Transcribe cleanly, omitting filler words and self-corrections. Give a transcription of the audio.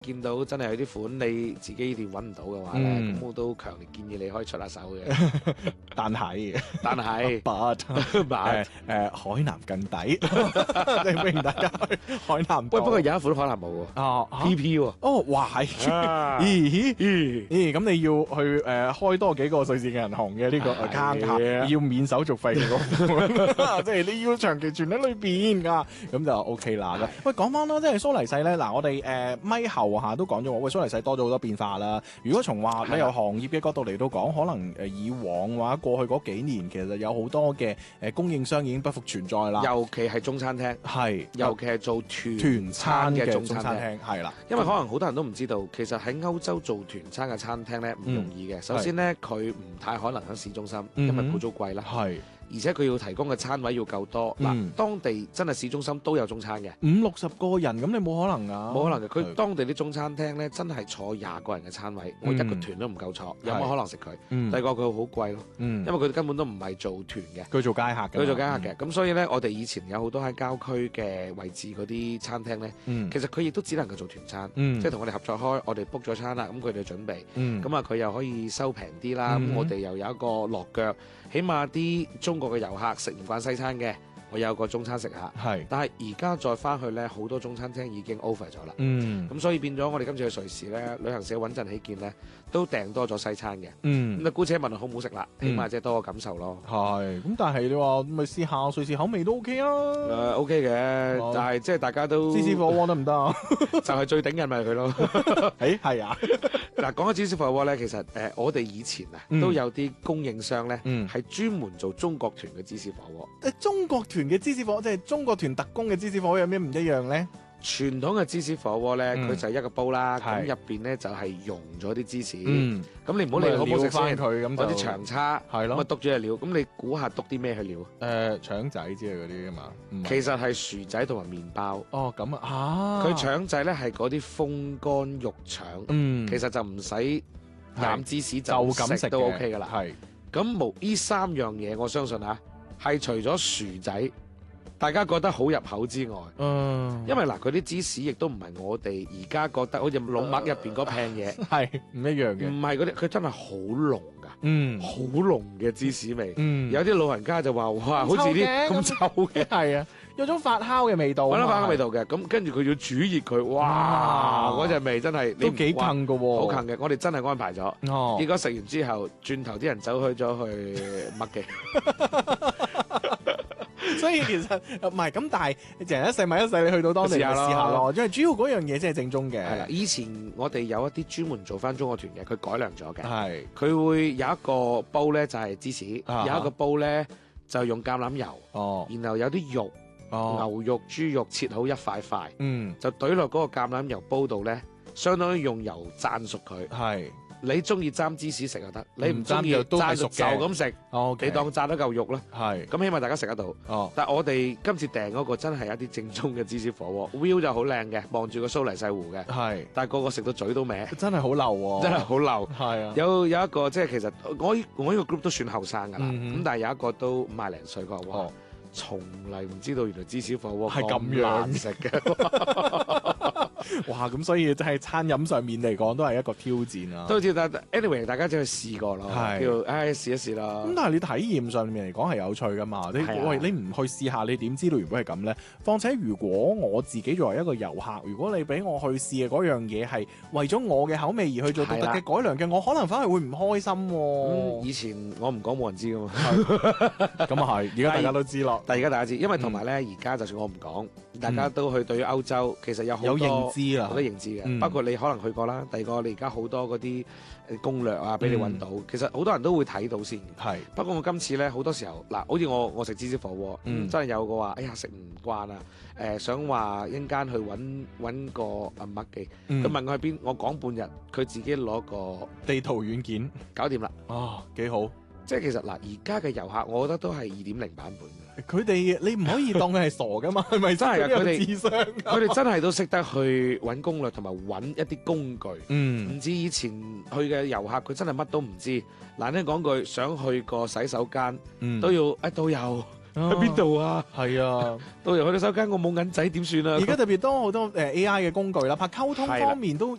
見到真係有啲款你自己店揾唔到嘅話咧，咁我都強烈建議你可以出下手嘅。 但係海南更抵，你歡迎大家去海南。 喂，不過有一款海南冇喎，PP 喎。 哦，哇係，咦，咁你要去開多幾個瑞士嘅銀行嘅呢個 account，要免手續費嘅嗰款，即係你要長期存喺裏邊噶，咁就 OK 啦。喂，講翻啦，即係蘇黎世咧，嗱我哋咪後下都講咗，喂蘇黎世多咗好多變化啦。如果從話旅遊行業嘅角度嚟到講，可能以往或者過去嗰幾年，其實有好多嘅供應商已經不復存在啦。 尤其係中餐廳，尤其係做團餐嘅中餐廳， 係啦。 因為可能好多人都唔知道，其實喺歐洲做團餐嘅餐廳咧唔容易嘅。首先咧，佢唔太可能喺市中心，因為鋪租貴啦。而且佢要提供嘅餐位要夠多，當地真係市中心都有中餐嘅 ，50-60個人咁你冇可能㗎， 冇可能嘅。佢當地啲中餐廳咧，真係坐20個人嘅餐位，我一個團都唔夠坐，有冇可能食佢？第二個佢好貴咯，因為佢根本都唔係做團嘅， 佢做街客嘅， 咁所以咧，我哋以前有好多喺郊區嘅位置嗰啲餐廳咧，其實佢亦都只能夠做團餐，即係同我哋合作開，我哋 book 咗餐啦，咁佢哋準備，咁啊佢又可以收平啲啦，咁我哋又有一個落腳，起碼啲中國嘅遊客食唔慣西餐嘅，我有個中餐食下。但係而家再翻去咧，好多中餐廳已經 over 咗啦。咁所以變咗我哋今次去瑞士咧，旅行社穩陣起見咧，都訂多咗西餐嘅。咁啊姑且問好唔好食啦，起碼即係多個感受咯。 咁但係你話咪試下瑞士口味都 OK 啊 ？OK 嘅，但係即係大家都芝士火鍋得唔得啊？ 就係最頂癮咪佢咯。 係啊。 嗱，講起芝士火鍋咧，其實我哋以前啊都有啲供應商咧，係專門做中國團嘅芝士火鍋。 中國團嘅芝士火鍋，即係中國團特供嘅芝士火鍋有咩唔一樣咧？ 傳統嘅芝士火鍋咧，佢就係一個煲啦，咁入邊咧就係溶咗啲芝士。咁你唔好理好唔好食先，嗰啲長叉，咁啊篤咗隻料。咁你估下篤啲咩去料？ 腸仔之類嗰啲啊嘛。 其實係薯仔同埋麵包。 哦，咁啊。 佢腸仔咧係嗰啲風乾肉腸。其實就唔使蘸芝士就咁食都 OK 噶啦。咁無呢3樣嘢，我相信啊，係除咗薯仔，大家覺得好入口之外，因為嗱佢啲芝士亦都唔係我哋而家覺得好似老麥入邊嗰片嘢， 係唔一樣嘅。 唔係嗰啲，佢真係好濃㗎，好濃嘅芝士味。有啲老人家就話：哇，好似啲咁臭嘅， 係啊，有種發酵嘅味道， 發酵味道嘅。咁跟住佢要煮熱佢，哇，嗰隻味真係都幾近㗎喎， 好近嘅。我哋真係安排咗，結果食完之後，轉頭啲人走去咗去麥記。 所以其實唔係咁，但係人一世物一世，你去到當地試下咯。因為主要嗰樣嘢先係正宗嘅。 係啦，以前我哋有一啲專門做翻中國團嘅，佢改良咗嘅。佢會有一個煲咧就係芝士，有一個煲咧就用橄欖油，然後有啲肉，牛肉、豬肉切好一塊塊，就懟落嗰個橄欖油煲度咧，相當於用油炸熟佢。你中意沾芝士食就得，你唔中意炸熟就咁食，你當炸咗嚿肉啦。咁起碼大家食得到。但係我哋今次訂嗰個真係一啲正宗嘅芝士火鍋 ，view 就好靚嘅，望住個蘇黎世湖嘅。但係個個食到嘴都歪， 真係好流喎， 真係好流。 係啊， 有一個即係其實我呢個 group 都算後生㗎啦，咁但係有一個都50零歲，佢話：哇，從嚟唔知道原來芝士火鍋係咁難食嘅。 哇！咁所以真係餐飲上面嚟講都係一個挑戰啊。 都好似但 anyway 大家就去試過咯，叫試一試啦。 咁但係你體驗上面嚟講係有趣噶嘛？你唔去試下，你點知道如果係咁咧？況且如果我自己作為一個遊客，如果你俾我去試嘅嗰樣嘢係為咗我嘅口味而去做獨特嘅改良嘅，我可能反而會唔開心。 以前我唔講冇人知噶嘛。 咁啊係，而家大家都知咯。 但係而家大家知，因為同埋咧，而家就算我唔講，大家都去對於歐洲其實有好多認知啦， 好多認知嘅，包括你可能去過啦。第二個你而家好多嗰啲攻略啊，俾你揾到，其實好多人都會睇到先。不過我今次咧好多時候嗱，好似我食芝士火鍋，真係有個話，哎呀食唔慣啊，想話一陣間去揾個麥記，佢問我去邊，我講半日，佢自己攞個地圖軟件搞掂啦。 幾好。 即係其實嗱，而家嘅遊客，我覺得都係2.0版本。 佢哋你唔可以當佢係傻噶嘛？係咪真係啊？佢哋真係都識得去揾攻略同埋揾一啲工具。唔似以前去嘅遊客，佢真係乜都唔知。難聽講句，想去個洗手間都要導遊喺邊度啊？ 係啊， 到時去到收間我冇銀仔點算啊？ 而家特別多好多AI 嘅工具啦，拍溝通方面都